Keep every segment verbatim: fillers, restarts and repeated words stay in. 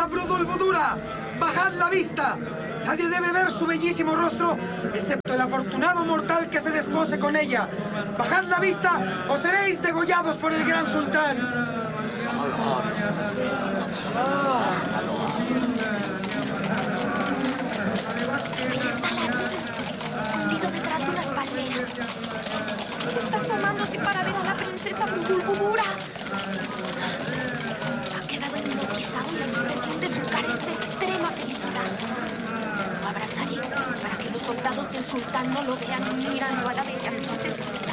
princesa Budulbudura! ¡Bajad la vista! Nadie debe ver su bellísimo rostro, excepto el afortunado mortal que se despose con ella. ¡Bajad la vista o seréis degollados por el gran sultán! Ahí está Aladino, escondido detrás de unas palmeras. Está asomándose para ver a la princesa Budulbudura. Ha quedado hipnotizado y la expresión de su cara es de extrema felicidad. Lo abrazaré para que los soldados del sultán no lo vean mirando a la bella princesita.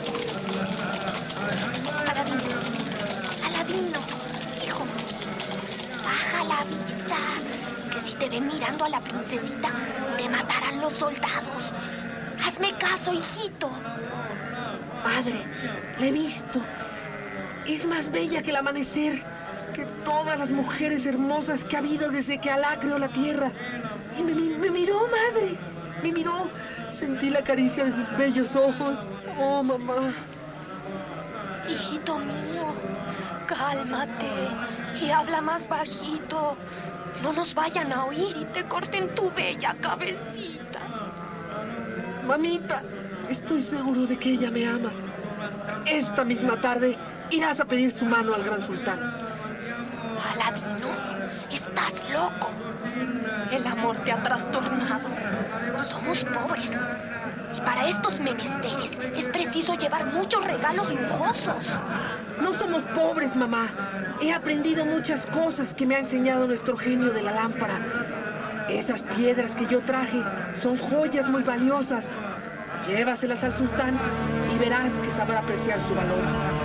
Aladino, Aladino, hijo, baja la vista, que si te ven mirando a la princesita, te matarán los soldados. Hazme caso, hijito. Padre, la he visto. Es más bella que el amanecer, que todas las mujeres hermosas que ha habido desde que Alá creó la tierra. Y me, me, me miró, madre. Me miró. Sentí la caricia de sus bellos ojos. Oh, mamá. Hijito mío, cálmate y habla más bajito. No nos vayan a oír y te corten tu bella cabecita. Mamita, estoy seguro de que ella me ama. Esta misma tarde irás a pedir su mano al gran sultán. Aladino, estás loco. El amor te ha trastornado. Somos pobres. Y para estos menesteres es preciso llevar muchos regalos lujosos. No somos pobres, mamá. He aprendido muchas cosas que me ha enseñado nuestro genio de la lámpara. Esas piedras que yo traje son joyas muy valiosas. Llévaselas al sultán y verás que sabrá apreciar su valor.